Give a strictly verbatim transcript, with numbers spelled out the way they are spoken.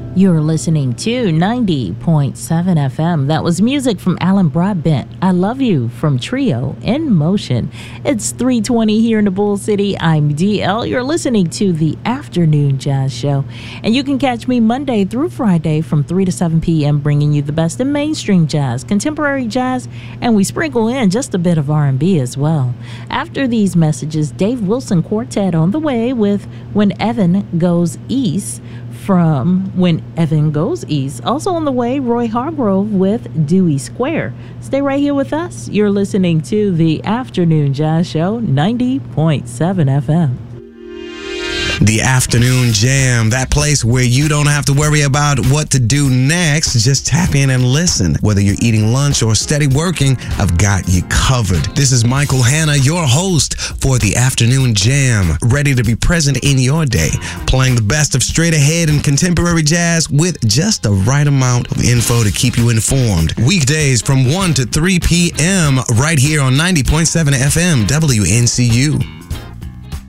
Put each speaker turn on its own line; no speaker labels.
You're listening to ninety point seven F M. That was music from Alan Broadbent. I Love You from Trio in Motion. It's three twenty here in the Bull City. I'm D L. You're listening to the Afternoon Jazz Show. And you can catch me Monday through Friday from three to seven p.m. bringing you the best in mainstream jazz, contemporary jazz, and we sprinkle in just a bit of R and B as well. After these messages, Dave Wilson Quartet on the way with When Evan Goes East from When Evan Goes East. Also on the way, Roy Hargrove with Dewey Square. Stay right here with us. You're listening to the Afternoon Jazz Show, ninety point seven F M.
The Afternoon Jam, that place where you don't have to worry about what to do next. Just tap in and listen. Whether you're eating lunch or steady working, I've got you covered. This is Michael Hanna, your host for the Afternoon Jam, ready to be present in your day, playing the best of straight ahead and contemporary jazz with just the right amount of info to keep you informed. Weekdays from one to three p.m. right here on ninety point seven F M W N C U.